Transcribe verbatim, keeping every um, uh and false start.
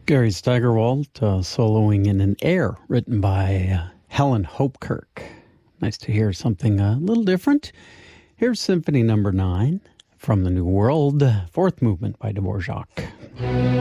Gary Steigerwald uh, soloing in an air written by uh, Helen Hopkirk. Nice to hear something a little different. Here's Symphony Number Nine from the New World, fourth movement by Dvorak.